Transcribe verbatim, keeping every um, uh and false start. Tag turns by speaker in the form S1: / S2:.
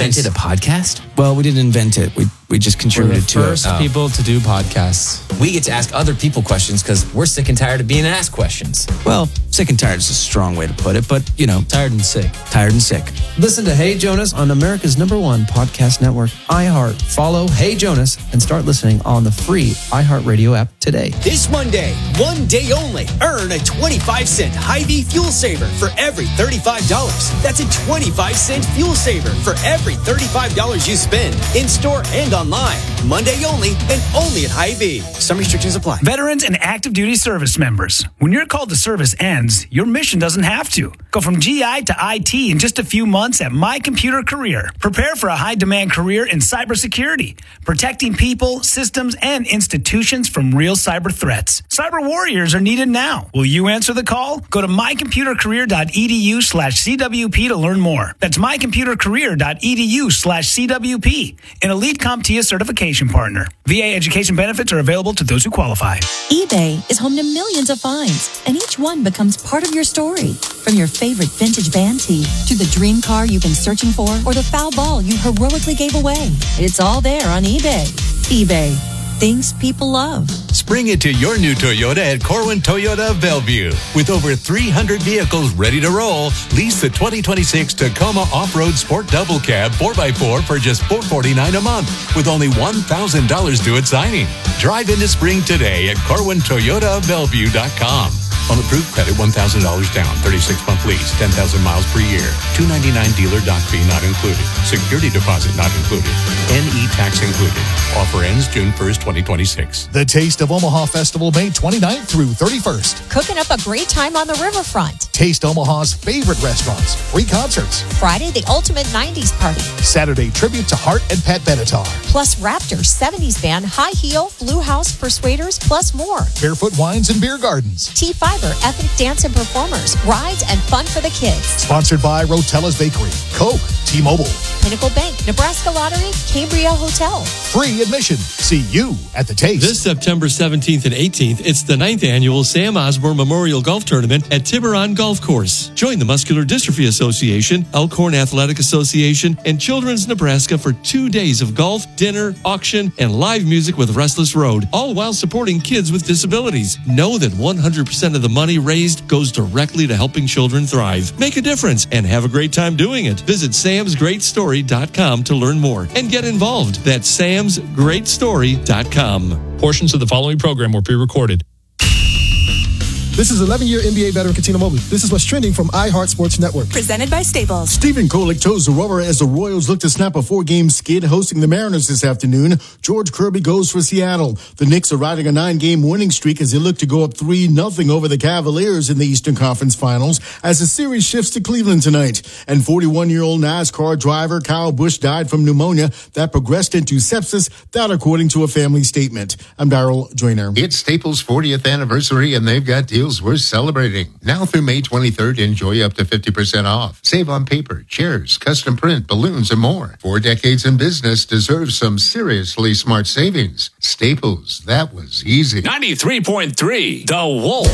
S1: invented a podcast?
S2: Well, we didn't invent it. We we just contributed
S3: We're the
S2: to
S3: first
S2: it.
S3: people to do podcasts.
S1: We get to ask other people questions because we're sick and tired of being asked questions.
S2: Well, sick and tired is a strong way to put it, but, you know,
S3: Tired and sick.
S2: tired and sick.
S4: Listen to Hey Jonas on America's number one podcast network, iHeart. Follow Hey Jonas and start listening on the free iHeartRadio app today.
S5: This Monday, one day only, earn a twenty-five cent Hy-Vee fuel saver for every thirty-five dollars. That's a twenty-five cent fuel saver for every thirty-five dollars you spend in store and online. Monday only and only at Hy-Vee. Some restrictions apply.
S6: Veterans and active duty service members. When your call to service ends, your mission doesn't have to. Go from G I to I T in just a few months at My Computer Career. Prepare for a high-demand career in cybersecurity, protecting people, systems, and institutions from real cyber threats. Cyber warriors are needed now. Will you answer the call? Go to mycomputercareer.edu slash CWP to learn more. That's mycomputercareer.edu slash CWP, an Elite CompTIA certification partner. V A education benefits are available to those who qualify.
S7: eBay is home to millions of finds, and each one becomes part of your story. From your favorite vintage band tee to the dream car you've been searching for or the foul ball you heroically gave away. It's all there on eBay. eBay. Things people love.
S8: Spring into your new Toyota at Corwin Toyota of Bellevue. With over three hundred vehicles ready to roll, lease the twenty twenty-six Tacoma Off-Road Sport Double Cab four by four for just four hundred forty-nine dollars a month with only one thousand dollars due at signing. Drive into spring today at corwin toyota of bellevue dot com. On approved credit, one thousand dollars down, thirty-six month lease, ten thousand miles per year. two hundred ninety-nine dollars dealer dock fee not included. Security deposit not included. N E tax included. Offer ends June first, twenty twenty-six.
S9: The Taste of Omaha Festival, May twenty-ninth through thirty-first.
S10: Cooking up a great time on the riverfront.
S9: Taste Omaha's favorite restaurants, free concerts.
S10: Friday, the ultimate nineties party.
S9: Saturday, tribute to Hart and Pat Benatar.
S10: Plus Raptors, seventies band, High Heel, Blue House, Persuaders, plus more.
S9: Barefoot Wines and Beer Gardens.
S10: T Fiber, ethnic dance and performers, rides, and fun for the kids.
S9: Sponsored by Rotella's Bakery, Coke, T-Mobile.
S10: Pinnacle Bank, Nebraska Lottery, Cambria Hotel.
S9: Free admission. See you at the Taste.
S11: This September seventeenth and eighteenth, it's the ninth annual Sam Osborne Memorial Golf Tournament at Tiburon Golf Course. Join the Muscular Dystrophy Association, Elkhorn Athletic Association, and Children's Nebraska for two days of golf, dinner, auction, and live music with Restless Road, all while supporting kids with disabilities. Know that one hundred percent of the money raised goes directly to helping children thrive. Make a difference and have a great time doing it. Visit sams great story dot com to learn more and get involved. That's sams great story dot com.
S12: Portions of the following program were pre-recorded.
S13: This is eleven-year N B A veteran Katina Mobley. This is what's trending from iHeart Sports Network.
S14: Presented by Staples.
S15: Stephen Kolek toes the rubber as the Royals look to snap a four-game skid hosting the Mariners this afternoon. George Kirby goes for Seattle. The Knicks are riding a nine-game winning streak as they look to go up three nothing over the Cavaliers in the Eastern Conference Finals as the series shifts to Cleveland tonight. And forty-one-year-old NASCAR driver Kyle Busch died from pneumonia that progressed into sepsis, that according to a family statement. I'm Darrell Joyner.
S16: It's Staples' fortieth anniversary, and they've got deals we're celebrating. Now through May twenty-third, enjoy up to fifty percent off. Save on paper, chairs, custom print, balloons, and more. Four decades in business deserves some seriously smart savings. Staples, that was easy.
S17: ninety-three point three, The Wolf.